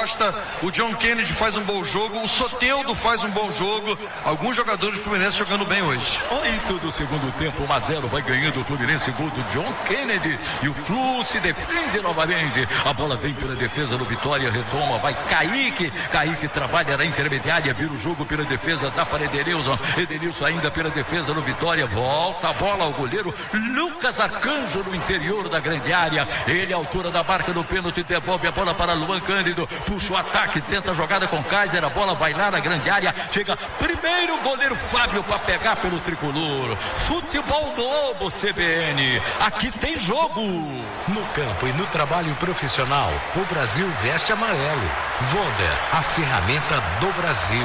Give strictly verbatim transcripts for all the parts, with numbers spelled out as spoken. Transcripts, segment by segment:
Costa, o John Kennedy faz um bom jogo, o Soteldo faz um bom jogo, alguns jogadores do Fluminense jogando bem hoje. Oito do segundo tempo, um a zero, vai ganhando o Fluminense, gol do John Kennedy, e o Flu se defende novamente, a bola vem pela defesa do Vitória, retoma, vai Kaique, Kaique trabalha na intermediária, vira o jogo pela defesa, dá para Edenilson, Edenilson ainda pela defesa do Vitória, volta a bola ao goleiro Lucas Arcanjo no interior da grande área, ele à altura da marca do pênalti, devolve a bola para Luan Cândido, puxa o ataque, tenta a jogada com Kaiser, a bola vai lá na grande área, chega primeiro o goleiro Fábio para pegar pelo tricolor. Futebol Globo C B N, aqui tem jogo. No campo e no trabalho profissional, o Brasil veste amarelo. Voder, a ferramenta do Brasil.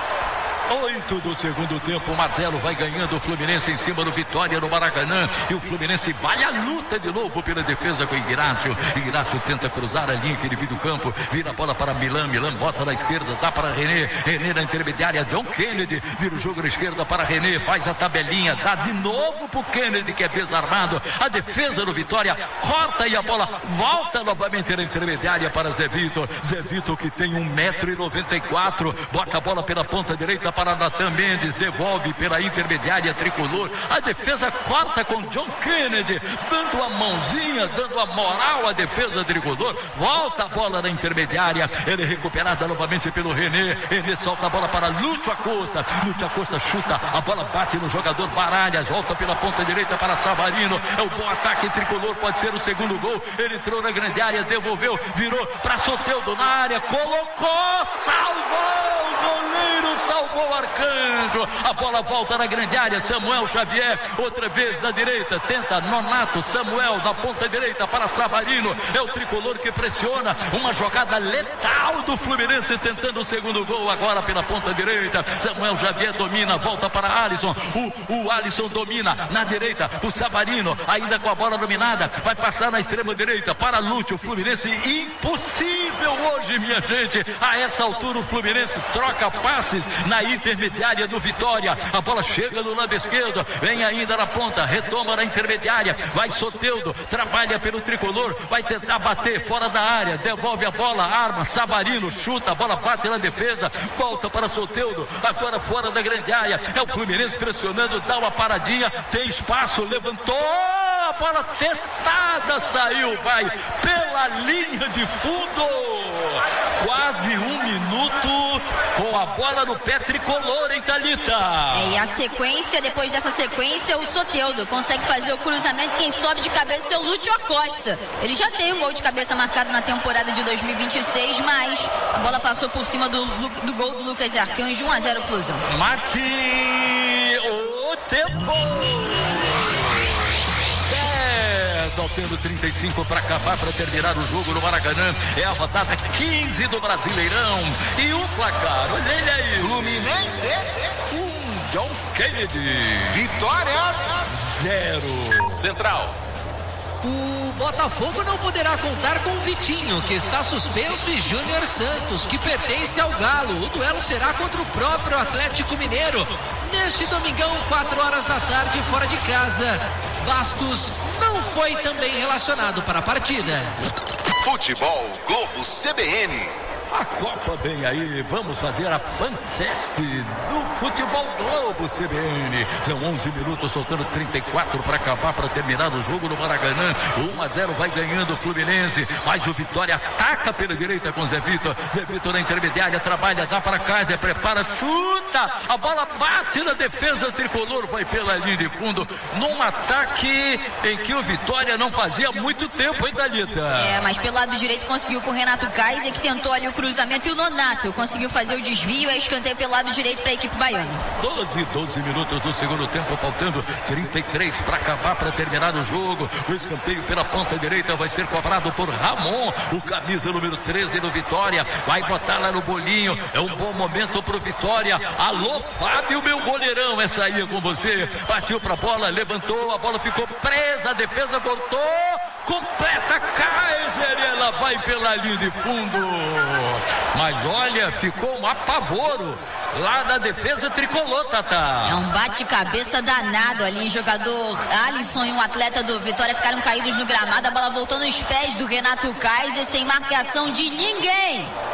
Oito do segundo tempo, o Marcelo vai ganhando o Fluminense em cima do Vitória no Maracanã, e o Fluminense vai à luta de novo pela defesa com o Ignacio. Ignacio tenta cruzar a linha que divide o campo, vira a bola para Milan, Milan bota na esquerda, dá para René, René na intermediária, John Kennedy, vira o jogo na esquerda para René, faz a tabelinha, dá de novo pro Kennedy que é desarmado, a defesa do Vitória corta e a bola volta novamente na intermediária para Zé Vitor, Zé Vitor que tem um metro e noventa e quatro, bota a bola pela ponta direita para Natan Mendes, devolve pela intermediária tricolor, a defesa corta com John Kennedy, dando a mãozinha, dando a moral à defesa tricolor, volta a bola na intermediária, ele é recuperada novamente pelo René, René solta a bola para Lúcio Acosta, Lúcio Acosta chuta, a bola bate no jogador Baralhas, volta pela ponta direita para Savarino, é o bom ataque tricolor, pode ser o segundo gol, ele entrou na grande área, devolveu, virou para Soteldo na área, colocou, salvou, o goleiro salvou o Arcanjo, a bola volta na grande área, Samuel Xavier, outra vez na direita, tenta Nonato, Samuel na ponta direita para Savarino, é o tricolor que pressiona, uma jogada letal do Fluminense tentando o segundo gol agora pela ponta direita, Samuel Xavier domina, volta para Alisson, o, o Alisson domina na direita, o Savarino ainda com a bola dominada, vai passar na extrema direita para Lúcio, Fluminense impossível hoje, minha gente, a essa altura o Fluminense troca passes na intermediária do Vitória, a bola chega no lado esquerdo, vem ainda na ponta, retoma na intermediária, vai Soteldo, trabalha pelo tricolor, vai tentar bater fora da área, devolve a bola, arma, Savarino chuta, a bola bate na defesa, volta para Soteldo, agora fora da grande área, é o Fluminense pressionando, dá uma paradinha, tem espaço, levantou, a bola testada, saiu, vai pela linha de fundo, quase um minuto com a bola no pé tricolor, hein, Thalita? É, e a sequência, depois dessa sequência, o Soteldo consegue fazer o cruzamento, quem sobe de cabeça é o Lúcio Acosta. Ele já tem um gol de cabeça marcado na temporada de dois mil e vinte e seis, mas a bola passou por cima do, do gol do Lucas Arcanjo, um a zero Flusão. Marque o tempo! Faltando trinta e cinco para acabar, para terminar o jogo no Maracanã. É a rodada quinze do Brasileirão. E o placar, olha ele aí. Fluminense um, John Kennedy. Vitória zero. Central. O Botafogo não poderá contar com o Vitinho, que está suspenso, e Júnior Santos, que pertence ao Galo. O duelo será contra o próprio Atlético Mineiro, neste domingão, quatro horas da tarde, fora de casa. Bastos não foi também relacionado para a partida. Futebol Globo C B N. A Copa vem aí, vamos fazer a FanFest do Futebol Globo C B N. São onze minutos, soltando trinta e quatro para acabar, para terminar o jogo no Maracanã. um a zero vai ganhando o Fluminense, mas o Vitória ataca pela direita com Zé Vitor. Zé Vitor na intermediária, trabalha, dá para Kaiser, prepara, chuta, a bola bate na defesa tricolor, vai pela linha de fundo, num ataque em que o Vitória não fazia muito tempo, hein, Thalita? É, mas pelo lado direito conseguiu com o Renato Kaiser, que tentou ali o cruzamento, e o Nonato conseguiu fazer o desvio, é escanteio pelo lado direito para a equipe baiana. doze, doze minutos do segundo tempo, faltando trinta e três para acabar, para terminar o jogo. O escanteio pela ponta direita vai ser cobrado por Ramon, o camisa número treze do Vitória, vai botar lá no bolinho, é um bom momento pro Vitória. Alô, Fábio, meu goleirão, essa aí é com você, partiu pra bola, levantou, a bola ficou presa, a defesa cortou, completa Kaiser, e ela vai pela linha de fundo. Mas olha, ficou um apavoro lá da defesa tricolor, Tata. É um bate-cabeça danado ali, jogador Alisson e um atleta do Vitória ficaram caídos no gramado, a bola voltou nos pés do Renato Kaiser, sem marcação de ninguém.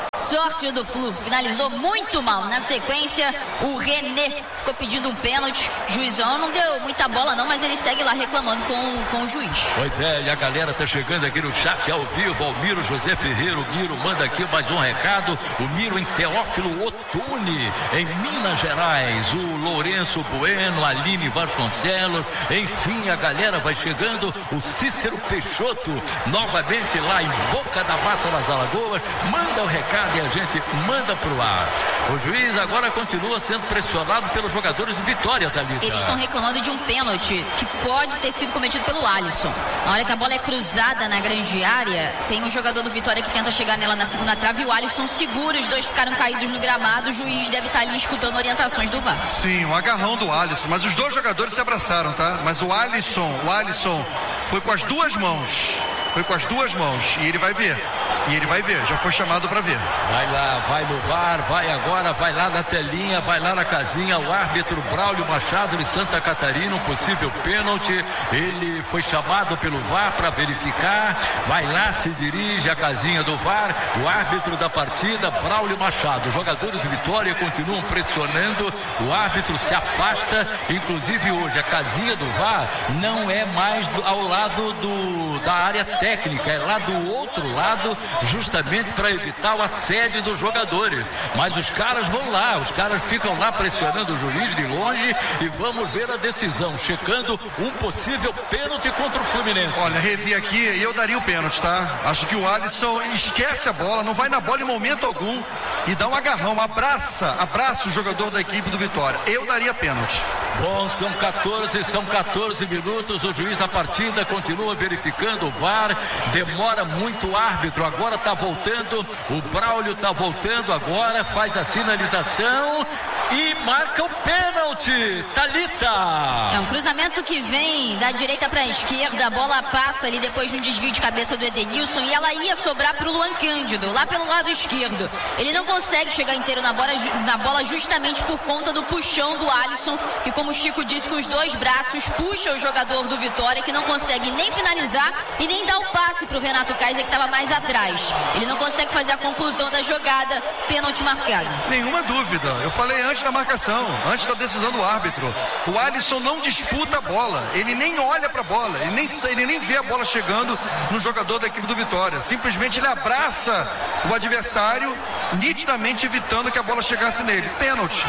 sorte do Flu. Finalizou muito mal. Na sequência, o René ficou pedindo um pênalti. O juizão não deu muita bola não, mas ele segue lá reclamando com, com o juiz. Pois é, e a galera tá chegando aqui no chat ao vivo. O Miro José Ferreira, o Miro manda aqui mais um recado. O Miro em Teófilo Otoni, em Minas Gerais. O Lourenço Bueno, a Aline Vasconcelos. Enfim, a galera vai chegando. O Cícero Peixoto, novamente lá em Boca da Mata das Alagoas. Manda o recado e a gente manda pro ar. O juiz agora continua sendo pressionado pelos jogadores do Vitória, Thalita. Eles estão reclamando de um pênalti que pode ter sido cometido pelo Alisson. Na hora que a bola é cruzada na grande área, tem um jogador do Vitória que tenta chegar nela na segunda trave e o Alisson segura, os dois ficaram caídos no gramado. O juiz deve estar ali escutando orientações do V A R. Sim, o agarrão do Alisson, mas os dois jogadores se abraçaram, tá? Mas o Alisson, o Alisson foi com as duas mãos. Foi com as duas mãos e ele vai ver. E ele vai ver, já foi chamado para ver. Vai lá, vai no V A R, vai agora, vai lá na telinha, vai lá na casinha. O árbitro Braulio Machado de Santa Catarina, um possível pênalti. Ele foi chamado pelo V A R para verificar. Vai lá, se dirige à casinha do V A R. O árbitro da partida, Braulio Machado. Os jogadores de Vitória continuam pressionando. O árbitro se afasta. Inclusive hoje a casinha do V A R não é mais do, ao lado do, da área técnica, é lá do outro lado, justamente para evitar o assédio dos jogadores. Mas os caras vão lá, os caras ficam lá pressionando o juiz de longe e vamos ver a decisão, checando um possível pênalti contra o Fluminense. Olha, revi aqui e eu daria o pênalti, tá? Acho que o Alisson esquece a bola, não vai na bola em momento algum e dá um agarrão, abraça, abraça o jogador da equipe do Vitória. Eu daria pênalti. Bom, são quatorze, são quatorze minutos, o juiz da partida continua verificando o V A R, demora muito o árbitro, agora está voltando, o Braulio está voltando agora, faz a sinalização e marca o pênalti. Thalita. É um cruzamento que vem da direita para a esquerda, a bola passa ali depois de um desvio de cabeça do Edenilson e ela ia sobrar para o Luan Cândido, lá pelo lado esquerdo. Ele não consegue chegar inteiro na bola, na bola justamente por conta do puxão do Alisson, que como o Chico disse, com os dois braços puxa o jogador do Vitória, que não consegue nem finalizar e nem dar o passe para o Renato Kaiser, que estava mais atrás. Ele não consegue fazer a conclusão da jogada, pênalti marcado. Nenhuma dúvida, eu falei antes da marcação, antes da decisão do árbitro. O Alisson não disputa a bola, ele nem olha para a bola, ele nem, ele nem vê a bola chegando no jogador da equipe do Vitória. Simplesmente ele abraça o adversário, nitidamente evitando que a bola chegasse nele. Pênalti.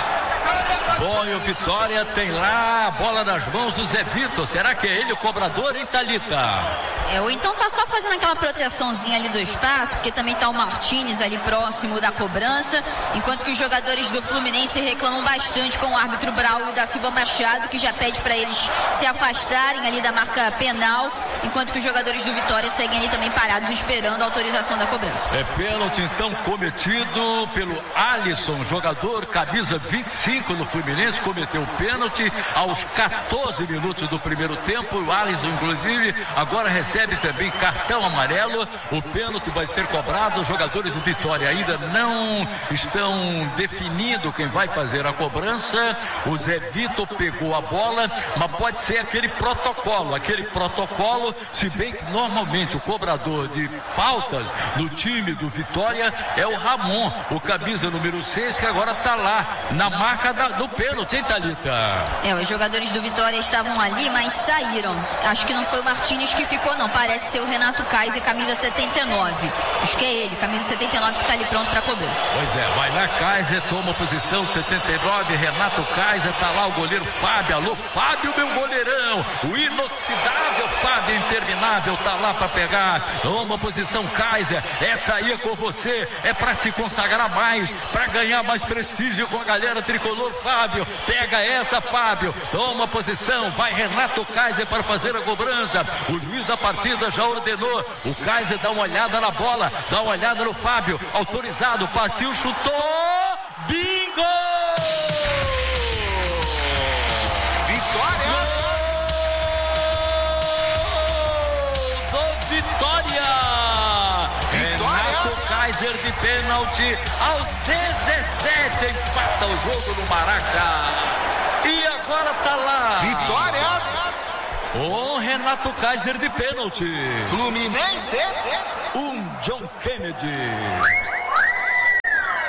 Bom, e o Vitória tem lá a bola nas mãos do Zé Vitor. Será que é ele o cobrador, hein, Thalita? É, ou então tá só fazendo aquela proteçãozinha ali do espaço, porque também tá o Martínez ali próximo da cobrança, enquanto que os jogadores do Fluminense reclamam bastante com o árbitro Braulio da Silva Machado, que já pede para eles se afastarem ali da marca penal, enquanto que os jogadores do Vitória seguem ali também parados esperando a autorização da cobrança. É pênalti então cometido pelo Alisson, jogador camisa vinte e cinco no Fluminense, cometeu pênalti aos quatorze minutos do primeiro tempo. O Alisson inclusive agora recebe também cartão amarelo. O pênalti vai ser cobrado. Os jogadores do Vitória ainda não estão definindo quem vai fazer a cobrança. O Zé Vitor pegou a bola, mas pode ser aquele protocolo, aquele protocolo, se bem que normalmente o cobrador de faltas do time do Vitória é o Ramon, o camisa número seis, que agora está lá na marca da, do pênalti, hein, Thalita? É, os jogadores do Vitória estavam ali, mas saíram. Acho que não foi o Martínez que ficou, não. Parece ser o Renato Kaiser, camisa setenta e nove. Acho que é ele, camisa setenta e nove, que está ali pronto para a cobrança. Pois é, vai lá Kaiser, toma posição setenta e nove, Renato Kaiser, tá lá o goleiro Fábio. Alô, Fábio, meu goleirão, o inoxidável Fábio interminável, tá lá para pegar. Toma posição Kaiser, essa aí é com você, é para se consagrar mais, para ganhar mais prestígio com a galera tricolor. Fábio, pega essa, Fábio, toma posição, vai Renato Kaiser para fazer a cobrança. O juiz da partida já ordenou, o Kaiser dá uma olhada na bola, dá uma olhada no Fábio, autorizado, partiu, chutou, bingo! Vitória! Gol do Vitória! Vitória! Renato Kaiser de pênalti aos dezessete, empata o jogo no Maraca. E agora tá lá. Vitória! O Renato Kaiser de pênalti. Fluminense! Um John Kennedy.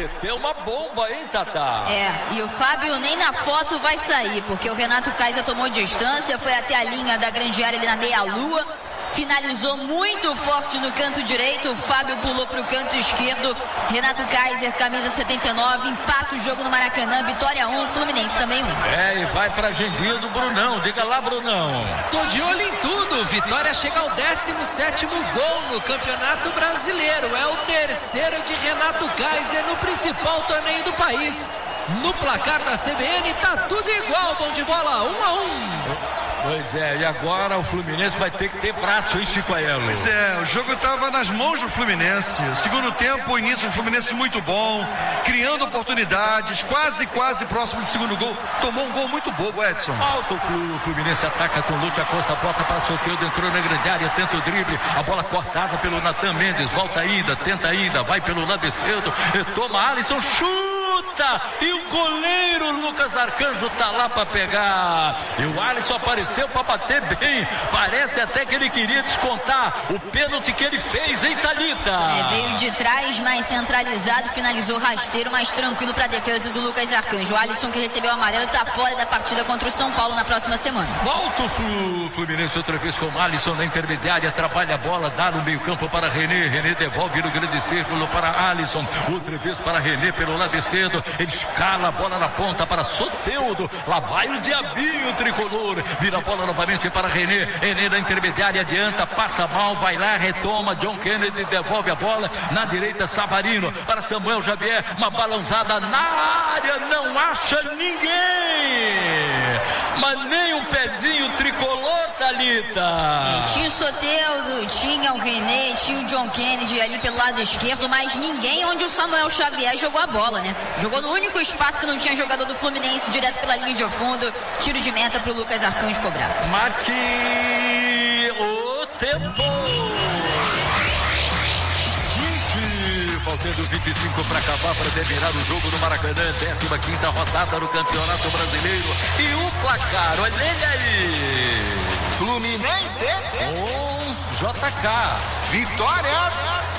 ter uma bomba, hein, Tatá? É, e o Fábio nem na foto vai sair, porque o Renato Kaiser tomou distância, foi até a linha da grande área ali na meia-lua, finalizou muito forte no canto direito, o Fábio pulou para o canto esquerdo, Renato Kaiser, camisa setenta e nove, empata o jogo no Maracanã, Vitória um, Fluminense também um. É, e vai pra agendinha do Brunão, diga lá, Brunão. Tô de olho em tudo, Vitória chega ao décimo sétimo gol no Campeonato Brasileiro, é o terceiro de Renato Kaiser no principal torneio do país. No placar da C B N tá tudo igual, bom de bola, um a um. Pois é, e agora o Fluminense vai ter que ter braço, hein, Chico Aiello? Pois é, o jogo estava nas mãos do Fluminense. Segundo tempo, o início do Fluminense muito bom, criando oportunidades, quase, quase próximo do segundo gol. Tomou um gol muito bobo, Edson. Falta o Fluminense, ataca com Lúcio Acosta, bota para Soteldo, entrou na grande área, tenta o drible, a bola cortada pelo Natan Mendes, volta ainda, tenta ainda, vai pelo lado esquerdo, toma Alisson, chuta, e o goleiro Lucas Arcanjo tá lá para pegar, e o Alisson apareceu para bater bem, parece até que ele queria descontar o pênalti que ele fez, hein, Thalita? É, veio de trás, mais centralizado, finalizou rasteiro, mais tranquilo para a defesa do Lucas Arcanjo. O Alisson, que recebeu o amarelo, tá fora da partida contra o São Paulo na próxima semana. Volta o Fluminense outra vez com o Alisson na intermediária, trabalha a bola, dá no meio campo para René, René devolve no grande círculo para Alisson, outra vez para René pelo lado esquerdo, ele escala a bola na ponta para Soteldo, lá vai o diabinho tricolor, vira a bola novamente para René, René na intermediária, adianta, passa mal, vai lá, retoma, John Kennedy devolve a bola, na direita Savarino, para Samuel Xavier, uma balãozada na área, não acha ninguém, mas nem um pezinho tricolor, Thalita. É, tinha o Soteldo, tinha o René, tinha o John Kennedy ali pelo lado esquerdo, mas ninguém onde o Samuel Xavier jogou a bola, né? Jogou no único espaço que não tinha jogador do Fluminense, direto pela linha de fundo, tiro de meta pro Lucas Arcanjo cobrar. Marque o tempo. Faltando vinte e cinco para acabar, para terminar o jogo no Maracanã, décima quinta rodada no Campeonato Brasileiro. E o placar, olha ele aí. Fluminense um J K. Vitória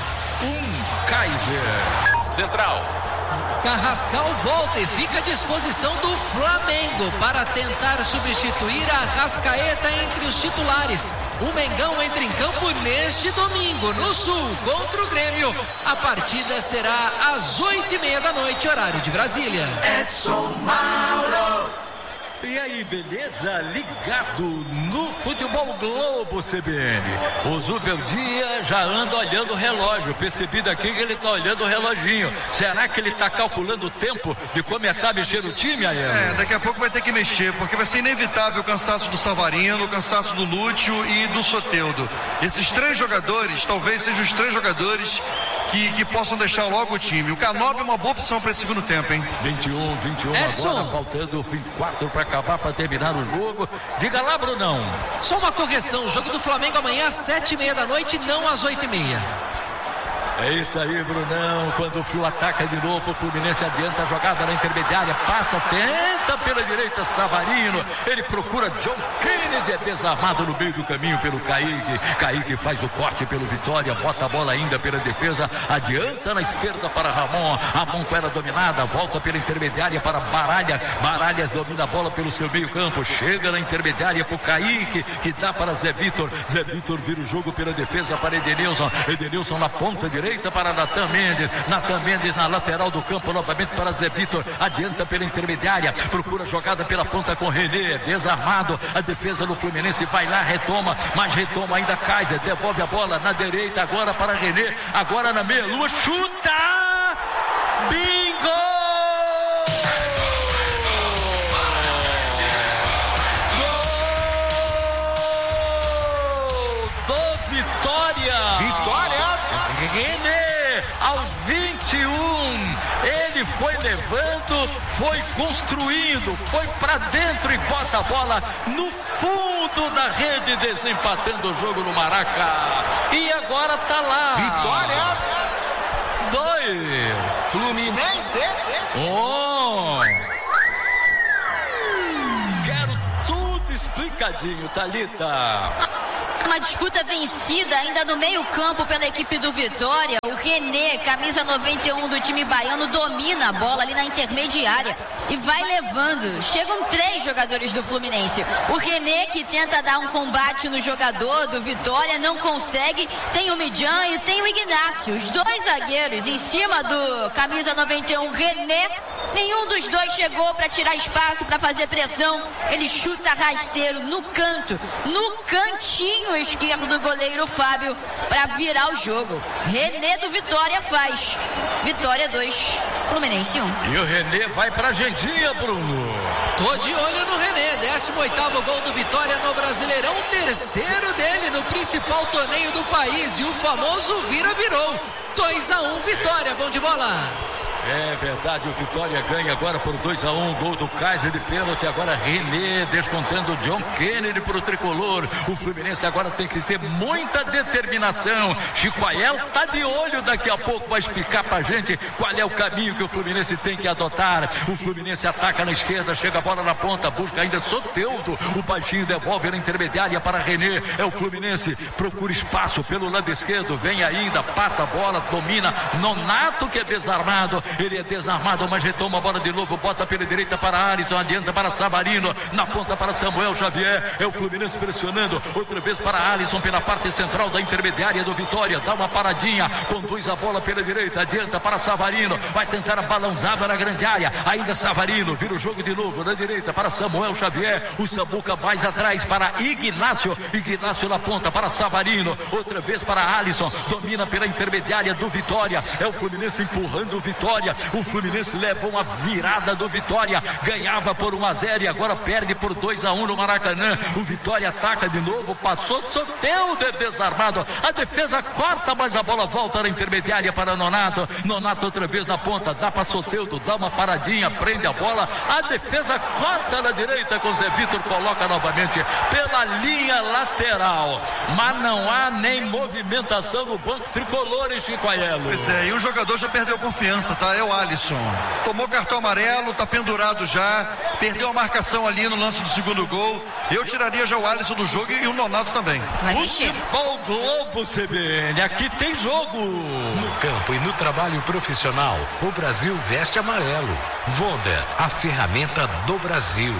um Kaiser. Central. Carrascal volta e fica à disposição do Flamengo para tentar substituir a Arrascaeta entre os titulares. O Mengão entra em campo neste domingo, no Sul, contra o Grêmio. A partida será às oito e meia da noite, horário de Brasília. Edson Mauro. E aí, beleza? Ligado no Futebol Globo C B N. O Zubeldia já anda olhando o relógio. Percebi daqui que ele tá olhando o reloginho. Será que ele tá calculando o tempo de começar a mexer no time, Aiello? É, daqui a pouco vai ter que mexer, porque vai ser inevitável o cansaço do Savarino, o cansaço do Lúcio e do Soteldo. Esses três jogadores, talvez sejam os três jogadores que, que possam deixar logo o time. O Canóbio é uma boa opção para esse segundo tempo, hein? vinte e um, vinte e um Edson. Agora, faltando vinte e quatro para acabar, para terminar o jogo. Diga lá, Brunão. Só uma correção, o jogo do Flamengo amanhã às sete e meia da noite, não às oito e meia. É isso aí, Brunão. Quando o Flu ataca de novo, o Fluminense adianta a jogada na intermediária, passa, tenta pela direita Savarino, ele procura John Kennedy, é desarmado no meio do caminho pelo Kaique. Kaique faz o corte pelo Vitória, bota a bola ainda pela defesa, adianta na esquerda para Ramon. Ramon com ela dominada, volta pela intermediária para Baralhas. Baralhas domina a bola pelo seu meio campo, chega na intermediária para o Kaique, que dá para Zé Vitor. Zé Vitor vira o jogo pela defesa para Edenilson. Edenilson na ponta direita para Natan Mendes. Natan Mendes na lateral do campo, novamente para Zé Vitor. Adianta pela intermediária, procura jogada pela ponta com René, desarmado. A defesa do Fluminense vai lá, retoma, mas retoma ainda Kaiser, devolve a bola na direita agora para René, agora na meia lua, chuta! Bingo! René, aos vinte e um, ele foi levando, foi construindo, foi pra dentro e bota a bola no fundo da rede, desempatando o jogo no Maraca. E agora tá lá. Vitória. Dois. Fluminense. Um. Quero tudo explicadinho, Thalita. uma disputa vencida ainda no meio campo pela equipe do Vitória. O René, camisa noventa e um do time baiano, domina a bola ali na intermediária e vai levando. Chegam três jogadores do Fluminense. O René, que tenta dar um combate no jogador do Vitória, não consegue. Tem o Midjan e tem o Ignacio. Os dois zagueiros em cima do camisa noventa e um, René. Nenhum dos dois chegou para tirar espaço, para fazer pressão. Ele chuta rasteiro no canto, no cantinho esquerdo do goleiro Fábio, para virar o jogo. René do Vitória faz. Vitória dois, Fluminense um. E o René vai pra Argentina, Bruno. Tô de olho no René, décimo oitavo gol do Vitória no Brasileirão, terceiro dele no principal torneio do país, e o famoso vira-virou. dois a um, Vitória, bom de bola. É verdade, o Vitória ganha agora por dois a um, gol do Kaiser de pênalti, agora René descontando John Kennedy para o tricolor. O Fluminense agora tem que ter muita determinação. Chicoael tá de olho, daqui a pouco vai explicar pra gente qual é o caminho que o Fluminense tem que adotar. O Fluminense ataca na esquerda, chega a bola na ponta, busca ainda Soteldo, o baixinho devolve na intermediária para René. É o Fluminense, procura espaço pelo lado esquerdo, vem ainda, passa a bola, domina Nonato, que é desarmado. Ele é desarmado, mas retoma a bola de novo, bota pela direita para Alisson, adianta para Savarino, na ponta para Samuel Xavier. É o Fluminense pressionando, outra vez para Alisson pela parte central da intermediária do Vitória, dá uma paradinha, conduz a bola pela direita, adianta para Savarino, vai tentar a balançada na grande área, ainda Savarino, vira o jogo de novo, na direita para Samuel Xavier, o Samuca mais atrás para Ignacio, Ignacio na ponta para Savarino, outra vez para Alisson, domina pela intermediária do Vitória. É o Fluminense empurrando o Vitória. O Fluminense leva uma virada do Vitória, ganhava por um a zero e agora perde por dois a um no Maracanã. O Vitória ataca de novo, passou Soteldo desarmado, a defesa corta, mas a bola volta na intermediária para Nonato. Nonato outra vez na ponta, dá para Soteldo, dá uma paradinha, prende a bola, a defesa corta na direita com Zé Vitor, coloca novamente pela linha lateral, mas não há nem movimentação no banco tricolor em Chicoaiello. Pois é, e o jogador já perdeu confiança, tá? É o Alisson, tomou cartão amarelo, tá pendurado já, perdeu a marcação ali no lance do segundo gol. Eu tiraria já o Alisson do jogo e o Nonato também. Vai mexer. Futebol Globo C B N, aqui tem jogo. No campo e no trabalho profissional, o Brasil veste amarelo. Vonda, a ferramenta do Brasil.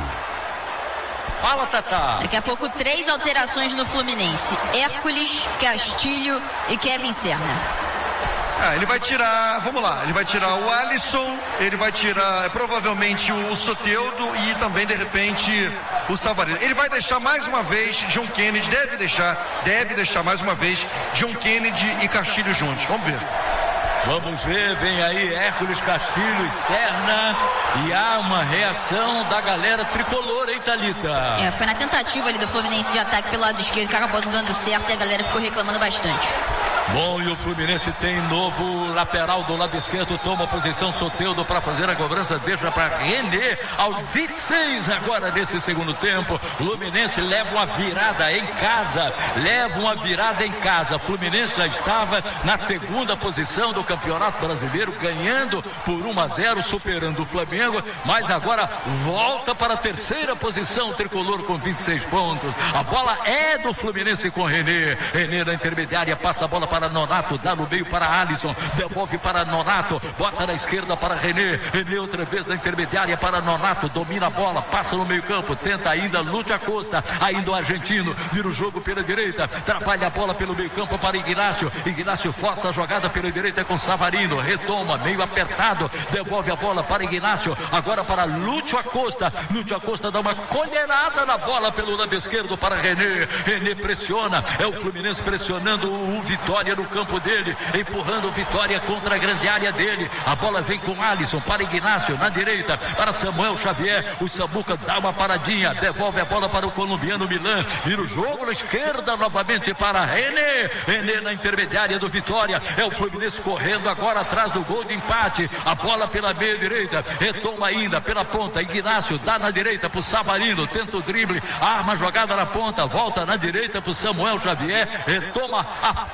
Fala, Tatá. Daqui a pouco três alterações no Fluminense: Hércules, Castilho e Kevin Serna. Ah, ele vai tirar, vamos lá, ele vai tirar o Alisson, ele vai tirar provavelmente o Soteldo e também de repente o Savarino. Ele vai deixar mais uma vez John Kennedy, deve deixar, deve deixar mais uma vez John Kennedy e Castilho juntos. Vamos ver. Vamos ver, vem aí Hércules, Castilho e Serna, e há uma reação da galera tricolor, hein, Thalita? É, foi na tentativa ali do Fluminense de ataque pelo lado esquerdo, que acabou não dando certo e a galera ficou reclamando bastante. Bom, e o Fluminense tem novo lateral do lado esquerdo, toma a posição Soteldo para fazer a cobrança, deixa para René aos vinte e seis agora nesse segundo tempo. Fluminense leva uma virada em casa, leva uma virada em casa. Fluminense já estava na segunda posição do Campeonato Brasileiro, ganhando por um a zero, superando o Flamengo, mas agora volta para a terceira posição, tricolor com vinte e seis pontos. A bola é do Fluminense com René, René na intermediária, passa a bola para Nonato, dá no meio para Alisson, devolve para Nonato, bota na esquerda para René, René outra vez na intermediária para Nonato, domina a bola, passa no meio campo, tenta ainda Lúcio Acosta, ainda o argentino, vira o jogo pela direita, trabalha a bola pelo meio campo para Ignacio, Ignacio força a jogada pela direita com Savarino, retoma, meio apertado, devolve a bola para Ignacio, agora para Lúcio Acosta, Lúcio Acosta dá uma colherada na bola pelo lado esquerdo para René, René pressiona, é o Fluminense pressionando o Vitória no campo dele, empurrando o Vitória contra a grande área dele, a bola vem com Alisson para Ignacio, na direita, para Samuel Xavier, o Samuca dá uma paradinha, devolve a bola para o colombiano Milan, vira o jogo na esquerda novamente para René, René na intermediária do Vitória, é o Fluminense correndo agora atrás do gol de empate, a bola pela meia direita, retoma ainda pela ponta, Ignacio dá na direita para o Savarino, tenta o drible, arma a jogada na ponta, volta na direita para o Samuel Xavier, retoma a falta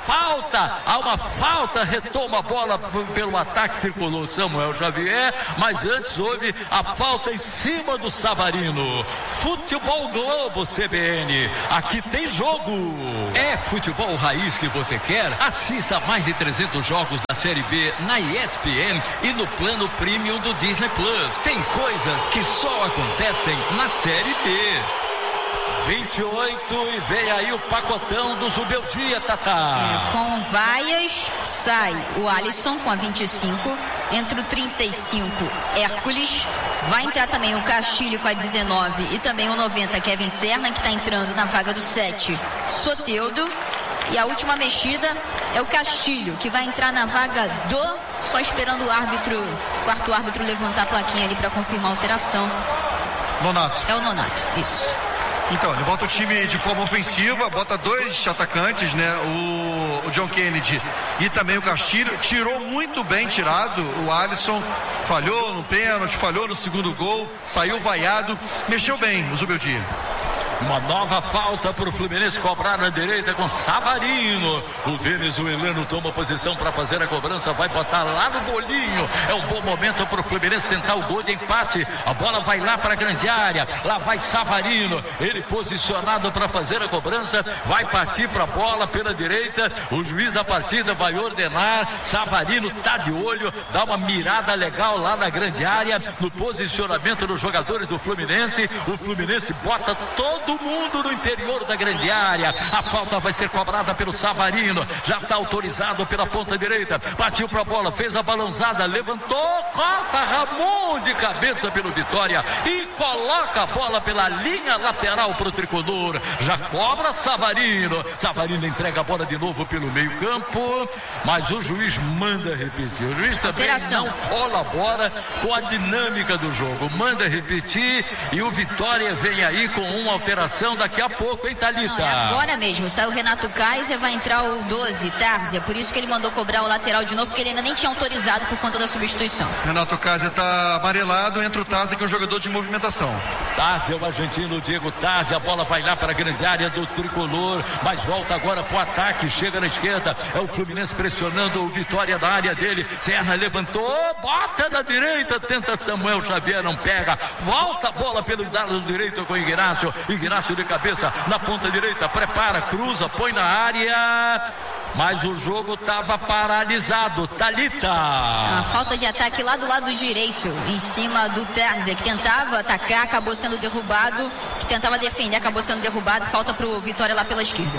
falta, há uma falta, retoma a bola pelo ataque tricolor Samuel Xavier, mas antes houve a falta em cima do Savarino. Futebol Globo C B N, aqui tem jogo. É futebol raiz que você quer? Assista a mais de trezentos jogos da Série B na E S P N e no plano Premium do Disney Plus. Tem coisas que só acontecem na Série B. vinte e oito e vem aí o pacotão do Zubeldia, Tatá. É, com vaias, sai o Alisson com a vinte e cinco, entra o trinta e cinco, Hércules, vai entrar também o Castilho com a dezenove e também o noventa, Kevin Serna, que está entrando na vaga do sete, Soteldo, e a última mexida é o Castilho, que vai entrar na vaga do, só esperando o árbitro, o quarto árbitro levantar a plaquinha ali para confirmar a alteração. Nonato. É o Nonato, isso. Então, ele bota o time de forma ofensiva, bota dois atacantes, né? O, o John Kennedy e também o Castilho. Tirou muito bem tirado o Alisson, falhou no pênalti, falhou no segundo gol, saiu vaiado, mexeu bem o Zubeldia. Uma nova falta para o Fluminense cobrar na direita com Savarino. O venezuelano toma posição para fazer a cobrança, vai botar lá no bolinho. É um bom momento para o Fluminense tentar o gol de empate. A bola vai lá para a grande área. Lá vai Savarino. Ele posicionado para fazer a cobrança. Vai partir para a bola pela direita. O juiz da partida vai ordenar. Savarino tá de olho, dá uma mirada legal lá na grande área. No posicionamento dos jogadores do Fluminense. O Fluminense bota todo Todo mundo no interior da grande área. A falta vai ser cobrada pelo Savarino. Já está autorizado pela ponta direita. Partiu para a bola, fez a balançada, levantou, corta Ramon de cabeça pelo Vitória e coloca a bola pela linha lateral para o tricolor. Já cobra Savarino. Savarino entrega a bola de novo pelo meio-campo, mas o juiz manda repetir. O juiz também Alteração. não colabora com a dinâmica do jogo. Manda repetir e o Vitória vem aí com uma alteração daqui a pouco, hein, Thalita? Não, é agora mesmo. Sai o Renato Kaiser, vai entrar o doze, Tárzia. Por isso que ele mandou cobrar o lateral de novo, porque ele ainda nem tinha autorizado por conta da substituição. Renato Kaiser tá amarelado, entra o Tárzia, que é um jogador de movimentação. Tárzia, o argentino Diego Tárzia, a bola vai lá para a grande área do tricolor, mas volta agora para o ataque, chega na esquerda, é o Fluminense pressionando o Vitória da área dele. Serna levantou, bota na direita, tenta Samuel Xavier, não pega, volta a bola pelo lado direito com o Ignacio. Ignacio de cabeça na ponta direita, prepara, cruza, põe na área, mas o jogo estava paralisado. Thalita. A falta de ataque lá do lado direito, em cima do Tárzia, que tentava atacar, acabou sendo derrubado, que tentava defender, acabou sendo derrubado. Falta pro Vitória lá pela esquerda.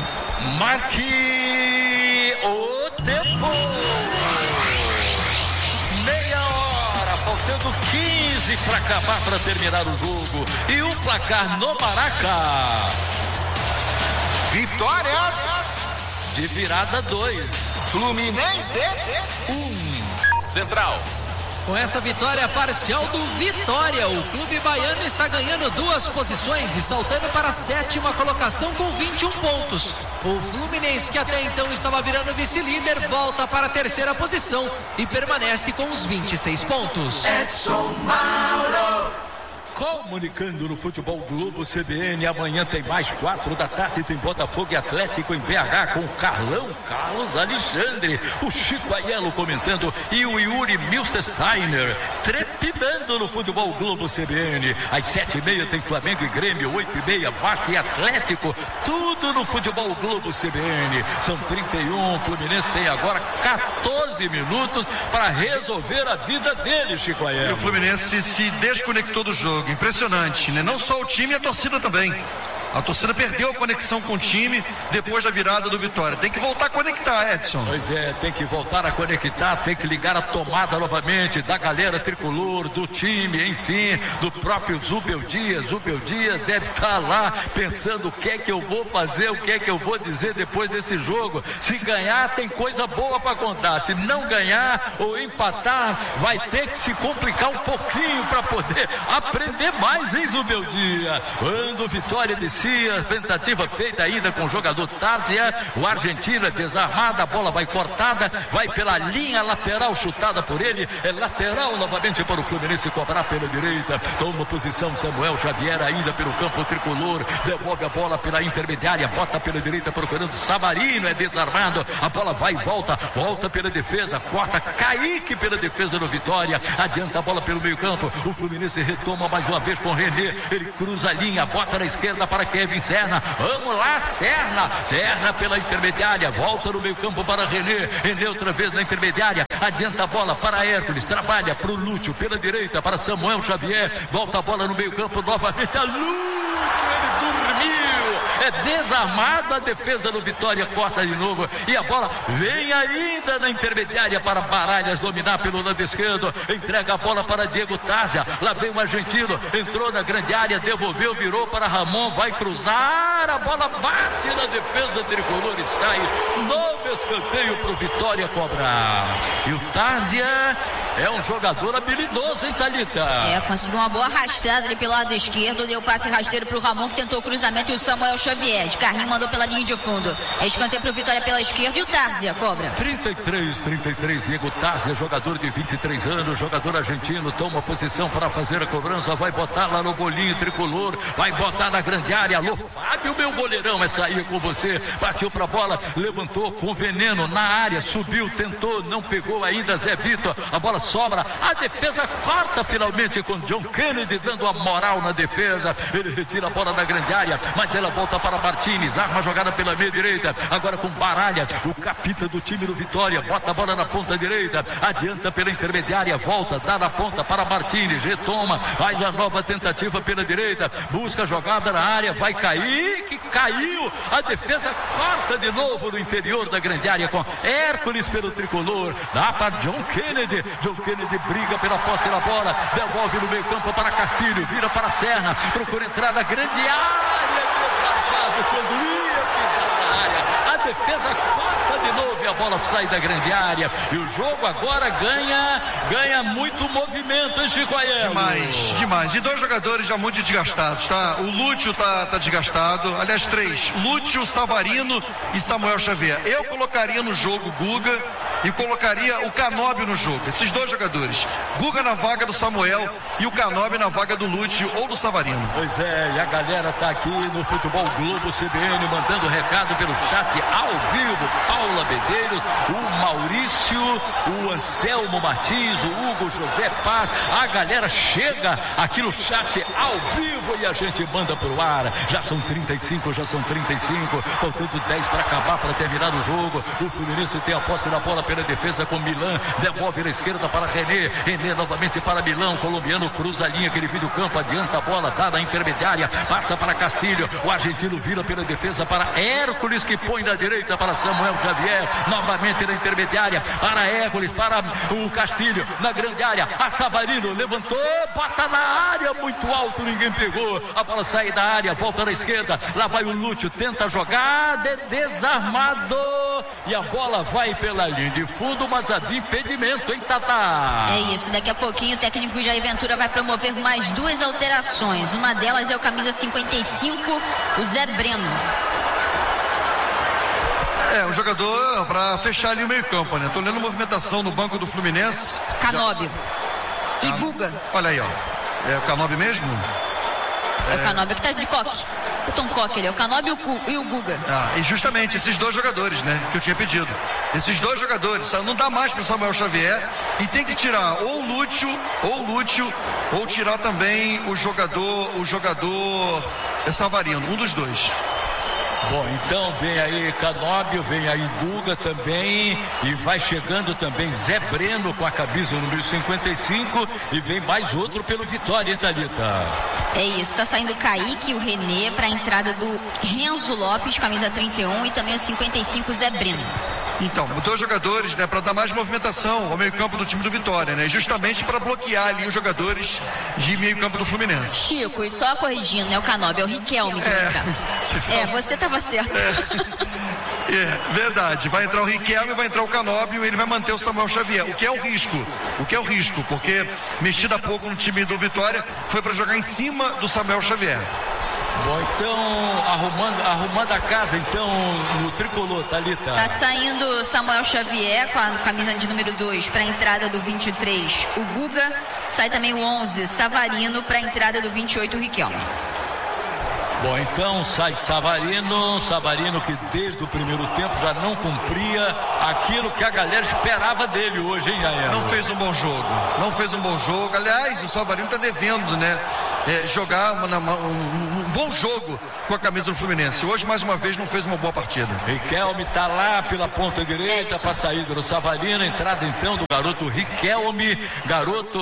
Marque o tempo. Meia hora, faltando quinze para acabar, para terminar o jogo. E o placar no Maraca. Vitória. De virada dois. Fluminense. Um. Central. Com essa vitória parcial do Vitória, o clube baiano está ganhando duas posições e saltando para a sétima colocação com vinte e um pontos. O Fluminense, que até então estava virando vice-líder, volta para a terceira posição e permanece com os vinte e seis pontos. Edson Mauro. Comunicando no Futebol Globo C B N, amanhã tem mais quatro da tarde, tem Botafogo e Atlético em B H com o Carlão Carlos Alexandre, o Chico Aiello comentando e o Yuri Milsteiner trepidando no Futebol Globo C B N. Às sete e meia tem Flamengo e Grêmio, oito e meia Vasco e Atlético, tudo no Futebol Globo C B N. São trinta e um, o Fluminense tem agora quatorze minutos para resolver a vida dele, Chico Aiello. E o Fluminense se desconectou do jogo. Impressionante, né? Não só o time, a torcida também. A torcida perdeu a conexão com o time depois da virada do Vitória. Tem que voltar a conectar, Edson. Pois é, tem que voltar a conectar, tem que ligar a tomada novamente da galera tricolor, do time, enfim, do próprio Zubeldia. Zubeldia deve estar lá pensando o que é que eu vou fazer, o que é que eu vou dizer depois desse jogo. Se ganhar, tem coisa boa para contar. Se não ganhar ou empatar, vai ter que se complicar um pouquinho para poder aprender mais, hein, Zubeldia? Quando Vitória de cima inicia, tentativa feita ainda com o jogador Tárzia, o argentino é desarmado, a bola vai cortada, vai pela linha lateral, chutada por ele, é lateral novamente para o Fluminense cobrar pela direita, toma posição Samuel Xavier ainda pelo campo tricolor, devolve a bola pela intermediária, bota pela direita procurando Savarino, é desarmado, a bola vai e volta, volta pela defesa, corta Kaique pela defesa do Vitória, adianta a bola pelo meio campo, o Fluminense retoma mais uma vez com René, ele cruza a linha, bota na esquerda para Kevin Serna, vamos lá Serna, Serna pela intermediária, volta no meio campo para René, René outra vez na intermediária, adianta a bola para Hércules, trabalha para o Lúcio pela direita, para Samuel Xavier, volta a bola no meio campo novamente a Lúcio, ele dormiu, é desarmado, a defesa do Vitória corta de novo e a bola vem ainda na intermediária para Baralhas dominar pelo lado esquerdo, entrega a bola para Diego Tárzia, lá vem o argentino, entrou na grande área, devolveu, virou para Ramon, vai cruzar, a bola bate na defesa tricolor e sai, novo escanteio para o Vitória cobrar. E o Tárzia é um jogador habilidoso, hein, Thalita? É, conseguiu uma boa arrastada ali pelo lado esquerdo, deu passe rasteiro para o Ramon que tentou o cruzamento e o Samuel Xavier, de carrinho mandou pela linha de fundo, é escanteio para o Vitória pela esquerda e o Tárzia cobra. trinta e três, trinta e três, Diego Tárzia, jogador de vinte e três anos, jogador argentino, toma posição para fazer a cobrança, vai botar lá no bolinho tricolor, vai botar na grande área, alô Fábio, meu goleirão, essa aí é com você, bateu para a bola, levantou com veneno na área, subiu, tentou, não pegou ainda Zé Vitor, a bola sobra, a defesa corta finalmente com John Kennedy dando a moral na defesa, ele retira a bola da grande área, mas ela volta para Martínez, arma a jogada pela meia direita, agora com Baralha, o capita do time do Vitória, bota a bola na ponta direita, adianta pela intermediária, volta, dá na ponta para Martínez, retoma, faz a nova tentativa pela direita, busca a jogada na área, vai cair, que caiu, a defesa corta de novo no interior da grande área com Hércules pelo tricolor, dá para John Kennedy, John Kennedy briga pela posse da bola, devolve no meio campo para Castilho, vira para Serna, procura entrar na grande área, desarmado quando ia pisar na área, a defesa corta de novo e a bola sai da grande área, e o jogo agora ganha, ganha muito movimento, hein, Chico Aiello? Demais, demais, e dois jogadores já muito desgastados, tá? O Lúcio tá, tá desgastado, aliás três, Lúcio, Savarino e Samuel Xavier. Eu colocaria no jogo Guga e colocaria o Canóbio no jogo, esses dois jogadores, Guga na vaga do Samuel e o Canóbio na vaga do Lúcio ou do Savarino. Pois é, e a galera tá aqui no Futebol Globo C B N mandando recado pelo chat ao vivo, Paula Medeiros, o Maurício, o Anselmo Martins, o Hugo José Paz, a galera chega aqui no chat ao vivo e a gente manda pro ar, já são trinta e cinco, já são trinta e cinco, faltando dez para acabar, para terminar o jogo, o Fluminense tem a posse da bola pela defesa com Milan, devolve na esquerda para René, René novamente para Milão, colombiano cruza a linha, aquele do campo, adianta a bola, dá na intermediária, passa para Castilho, o argentino vira pela defesa para Hércules, que põe na direita para Samuel Xavier, novamente na intermediária, para Hércules, para o Castilho, na grande área, a Savarino levantou, bota na área, muito alto, ninguém pegou, a bola sai da área, volta na esquerda, lá vai o Lúcio, tenta jogar, de desarmado, e a bola vai pela linha de fundo, mas havia impedimento, hein, Tatá? É isso, daqui a pouquinho o técnico Jair Ventura vai promover mais duas alterações, uma delas é o camisa cinquenta e cinco, o Zé Breno. É, um jogador para fechar ali o meio campo, né? Tô olhando a movimentação no banco do Fluminense. Canóbio Já... e Guga. Olha aí, ó. É o Canóbio mesmo? É, é o Canóbio que tá de coque. O Tom Coque, ele é o Canóbio e o Guga. Ah, e justamente esses dois jogadores, né, que eu tinha pedido. Esses dois jogadores, não dá mais pro Samuel Xavier e tem que tirar ou o Lúcio, ou o Lúcio, ou tirar também o jogador, o jogador Savarino, um dos dois. Bom, então vem aí Canóbio, vem aí Guga também, e vai chegando também Zé Breno com a camisa número cinquenta e cinco, e vem mais outro pelo Vitória, hein, Thalita? É isso, tá saindo o Kaique e o René para a entrada do Renzo Lopes, camisa trinta e um, e também o cinquenta e cinco, Zé Breno. Então, dois jogadores, né, para dar mais movimentação ao meio-campo do time do Vitória, né, justamente para bloquear ali os jogadores de meio-campo do Fluminense. Chico, e só corrigindo, né, o Canóbio, é o Riquelme que vai entrar. É, você estava certo. É. É, verdade, vai entrar o Riquelme, vai entrar o Canóbio e ele vai manter o Samuel Xavier, o que é o risco, o que é o risco, porque mexida há pouco no time do Vitória foi para jogar em cima do Samuel Xavier. Bom, então, arrumando, arrumando a casa, então, no tricolor, Thalita. Tá saindo Samuel Xavier com a camisa de número dois para a entrada do vinte e três, o Guga. Sai também o onze, Savarino, para a entrada do vinte e oito, o Riquelme. Bom, então sai Savarino, Savarino que desde o primeiro tempo já não cumpria aquilo que a galera esperava dele hoje, hein, Aero? Não fez um bom jogo, não fez um bom jogo. Aliás, o Savarino tá devendo, né? É, jogar uma, uma, um, um bom jogo com a camisa do Fluminense. Hoje, mais uma vez, não fez uma boa partida. Riquelme tá lá pela ponta direita para sair do Savarino. Entrada então do garoto Riquelme, garoto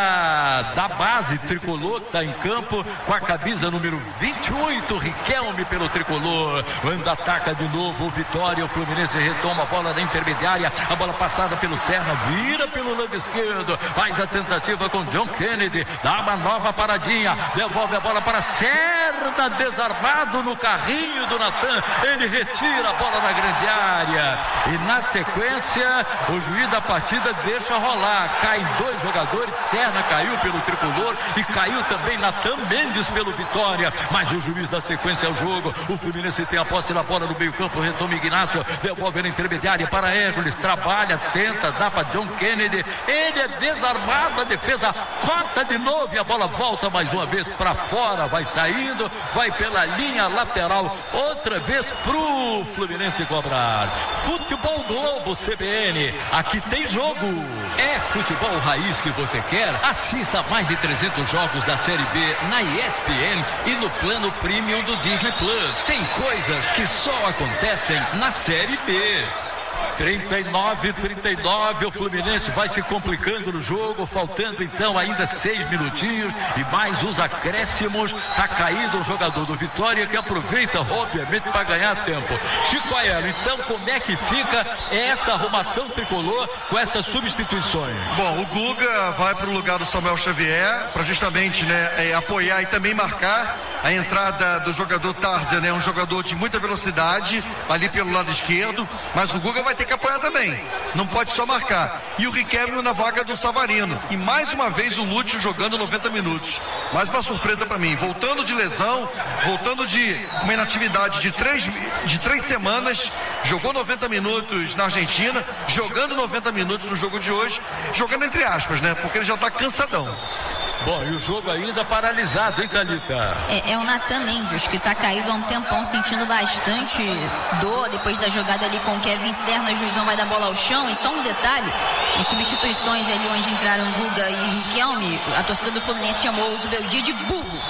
lá da base tricolor, tá em campo com a camisa número vinte e oito. Riquelme pelo tricolor. Anda, ataca de novo o Vitória. O Fluminense retoma a bola da intermediária. A bola passada pelo Serna, vira pelo lado esquerdo. Faz a tentativa com John Kennedy. Dá uma nova paradinha. Devolve a bola para Serna, desarmado no carrinho do Natan. Ele retira a bola na grande área. E na sequência, o juiz da partida deixa rolar. Caem dois jogadores. Serna caiu pelo tricolor e caiu também Natan Mendes pelo Vitória. Mas o juiz da sequência ao jogo. O Fluminense tem a posse da bola no meio-campo. Retoma Ignacio. Devolve na intermediária para Hércules. Trabalha, tenta, dá para John Kennedy. Ele é desarmado. A defesa corta de novo e a bola volta mais uma vez para fora, vai saindo, vai pela linha lateral, outra vez pro Fluminense cobrar. Futebol Globo C B N, aqui tem jogo. É futebol raiz que você quer? Assista a mais de trezentos jogos da Série B na E S P N e no plano Premium do Disney Plus. Tem coisas que só acontecem na Série B. trinta e nove, trinta e nove, o Fluminense vai se complicando no jogo, faltando então ainda seis minutinhos e mais os acréscimos. Tá caído o jogador do Vitória que aproveita, obviamente, para ganhar tempo. Chico Aero, então como é que fica essa arrumação tricolor com essas substituições? Bom, o Guga vai para o lugar do Samuel Xavier para justamente, né, é, apoiar e também marcar a entrada do jogador Tarzan, né, um jogador de muita velocidade ali pelo lado esquerdo, mas o Guga vai ter que apoiar também, não pode só marcar. E o Riquelme na vaga do Savarino. E mais uma vez o Lúcio jogando noventa minutos. Mais uma surpresa para mim, voltando de lesão, voltando de uma inatividade de três, de três semanas, jogou noventa minutos na Argentina, jogando noventa minutos no jogo de hoje, jogando entre aspas, né? Porque ele já tá cansadão. Bom, e o jogo ainda paralisado, hein, Thalita? É, é o Natan Mendes, que tá caído há um tempão, sentindo bastante dor depois da jogada ali com o Kevin Serna. O Juizão vai dar bola ao chão. E só um detalhe, em substituições ali onde entraram Guga e Riquelme, a torcida do Fluminense chamou o Zubeldia de burro.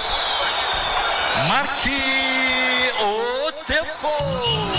Marque o tempo!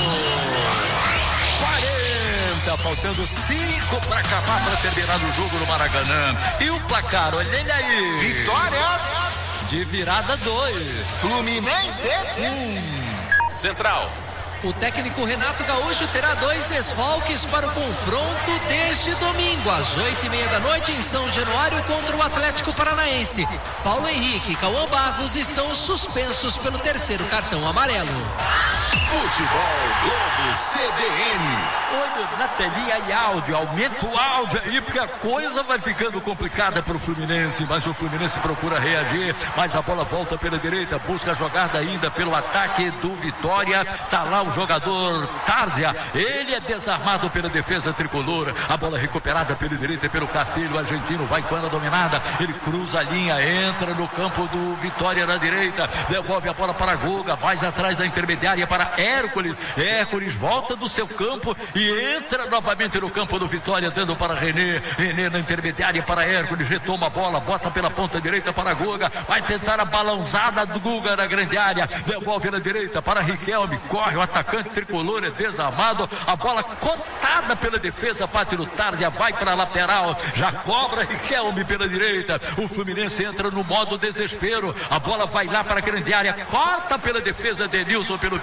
Faltando cinco para acabar, para terminar o jogo no Maracanã. E o placar, olha ele aí. Vitória de virada dois. Fluminense um. Central. O técnico Renato Gaúcho terá dois desfalques para o confronto deste domingo, às oito e meia da noite, em São Januário, contra o Atlético Paranaense. Paulo Henrique e Cauã Barros estão suspensos pelo terceiro cartão amarelo. Futebol Globo C B N. Olho na telinha e áudio, aumenta o áudio aí, porque a coisa vai ficando complicada para o Fluminense, mas o Fluminense procura reagir, mas a bola volta pela direita, busca a jogada ainda pelo ataque do Vitória. Tá lá o jogador Tarzan, ele é desarmado pela defesa tricolor. A bola recuperada pela direita pelo Castilho, o argentino vai com a dominada, ele cruza a linha, entra no campo do Vitória na direita, devolve a bola para Guga, mais atrás da intermediária para Hércules. Hércules volta do seu campo e entra novamente no campo do Vitória, dando para René. René na intermediária para Hércules, retoma a bola, bota pela ponta direita para Guga, vai tentar a balãozada do Guga na grande área, devolve na direita para Riquelme, corre o atacante tricolor, é desarmado, a bola cortada pela defesa, bate no Tarzan, vai para a lateral, já cobra Riquelme pela direita. O Fluminense entra no modo desespero, a bola vai lá para a grande área, corta pela defesa de Nilson pelo Vitória,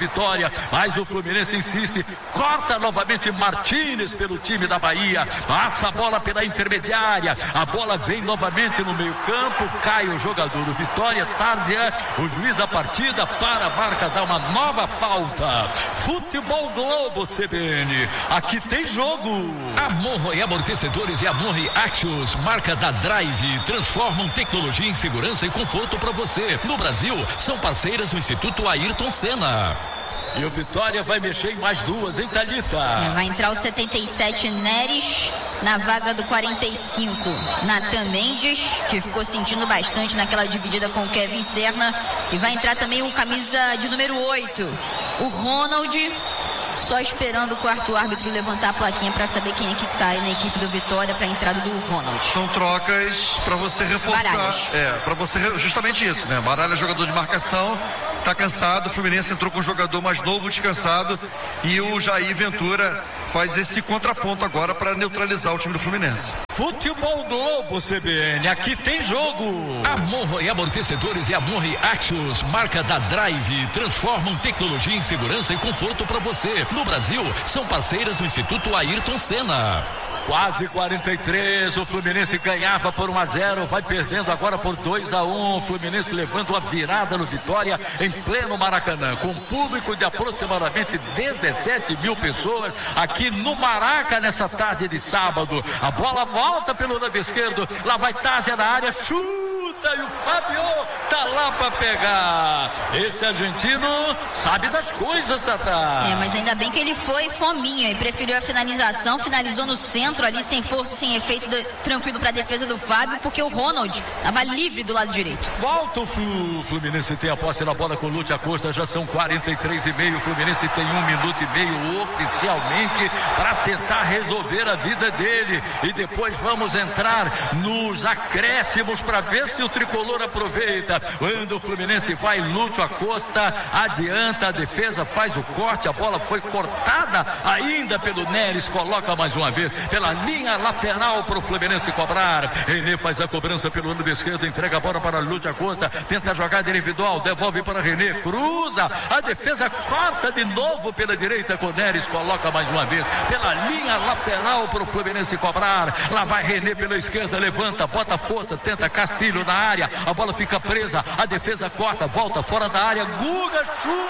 Vitória, mas o Fluminense insiste, corta novamente Martínez pelo time da Bahia, passa a bola pela intermediária, a bola vem novamente no meio campo, cai o jogador do Vitória, Tárzia, o juiz da partida para a marca, dá uma nova falta. Futebol Globo C B N, aqui tem jogo. Amorro e amortecedores e Amorro Axios, marca da Drive, transformam tecnologia em segurança e conforto para você. No Brasil, são parceiras do Instituto Ayrton Senna. E o Vitória vai mexer em mais duas, hein, Thalita? É, vai entrar o setenta e sete Neres na vaga do quarenta e cinco Natan Mendes, que ficou sentindo bastante naquela dividida com o Kevin Serna. E vai entrar também o camisa de número oito, o Ronald, só esperando o quarto árbitro levantar a plaquinha para saber quem é que sai na equipe do Vitória para a entrada do Ronald. São trocas para você reforçar. Baralhas. É, para você, justamente isso, né? Baralha é jogador de marcação, tá cansado, o Fluminense entrou com um jogador mais novo, descansado, e o Jair Ventura faz esse contraponto agora para neutralizar o time do Fluminense. Futebol Globo C B N, aqui tem jogo. Amorro e amortecedores e Amorro Axios, marca da Drive, transformam tecnologia em segurança e conforto para você. No Brasil, são parceiras do Instituto Ayrton Senna. Quase quarenta e três, o Fluminense ganhava por um a zero, vai perdendo agora por dois a um, o Fluminense levando uma virada no Vitória em pleno Maracanã, com um público de aproximadamente dezessete mil pessoas aqui no Maraca nessa tarde de sábado. A bola volta pelo lado esquerdo, lá vai Tárzia na área, chuta e o Fábio tá lá pra pegar. Esse argentino sabe das coisas, Tatá. É, mas ainda bem que ele foi fominha e preferiu a finalização, finalizou no centro ali, sem força, sem efeito, de, tranquilo pra defesa do Fábio, porque o Ronald tava livre do lado direito. Volta o Flu, Fluminense tem a posse na bola com o Lúcio Acosta, já são quarenta e três e meio, o Fluminense tem um minuto e meio oficialmente para tentar resolver a vida dele, e depois vamos entrar nos acréscimos para ver se o tricolor aproveita. Quando o Fluminense vai, Lúcio Acosta adianta, a defesa faz o corte, a bola foi cortada ainda pelo Neres, coloca mais uma vez pela linha lateral para o Fluminense cobrar. René faz a cobrança pelo lado esquerdo, entrega a bola para Lúcio Acosta, tenta a jogada individual, devolve para René, cruza, a defesa corta de novo pela direita com Neres, coloca mais uma vez pela linha lateral para o Fluminense cobrar. Lá vai René pela esquerda, levanta, bota força, tenta Castilho na área, a bola fica presa, a defesa corta, volta fora da área, Guga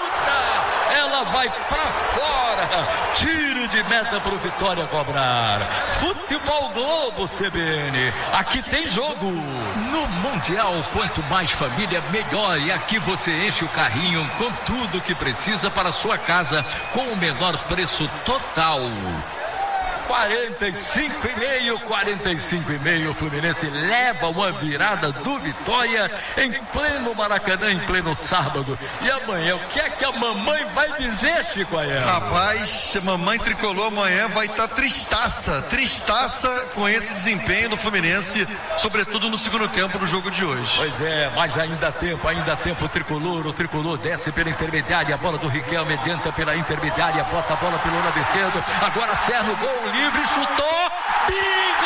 chuta, ela vai para fora, tiro de meta para o Vitória cobrar. Futebol Globo C B N, aqui tem jogo. No Mundial, quanto mais família, melhor, e aqui você enche o carrinho com tudo que precisa para a sua casa, com o menor preço total. quarenta e cinco e meio, quarenta e cinco e meio, o Fluminense leva uma virada do Vitória em pleno Maracanã, em pleno sábado. E amanhã, o que é que a mamãe vai dizer, Chico Ayer? Rapaz, a mamãe tricolor amanhã vai estar tá tristaça, tristaça com esse desempenho do Fluminense, sobretudo no segundo tempo do jogo de hoje. Pois é, mas ainda há tempo, ainda há tempo o tricolor, o tricolor desce pela intermediária, a bola do Riquelme adianta pela intermediária, bota a bola pelo lado esquerdo, agora Serra no gol, livre, chutou, bingo!